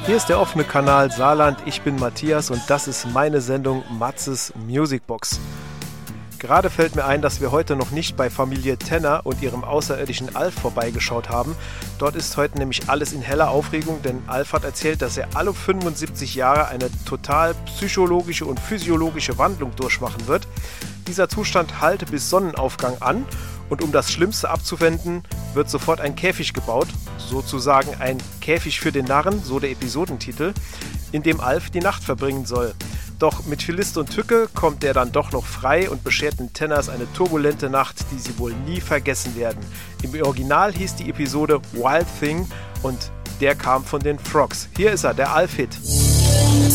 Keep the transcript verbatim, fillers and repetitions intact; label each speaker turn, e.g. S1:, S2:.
S1: Hier ist der offene Kanal Saarland, ich bin Matthias und das ist meine Sendung Matzes Musicbox. Gerade fällt mir ein, dass wir heute noch nicht bei Familie Tenner und ihrem außerirdischen Alf vorbeigeschaut haben. Dort ist heute nämlich alles in heller Aufregung, denn Alf hat erzählt, dass er alle fünfundsiebzig Jahre eine total psychologische und physiologische Wandlung durchmachen wird. Dieser Zustand halte bis Sonnenaufgang an und um das Schlimmste abzuwenden, wird sofort ein Käfig gebaut, sozusagen ein Käfig für den Narren, so der Episodentitel, in dem Alf die Nacht verbringen soll. Doch mit viel List und Tücke kommt er dann doch noch frei und beschert den Tenners eine turbulente Nacht, die sie wohl nie vergessen werden. Im Original hieß die Episode Wild Thing und der kam von den Frogs. Hier ist er, der Alf-Hit.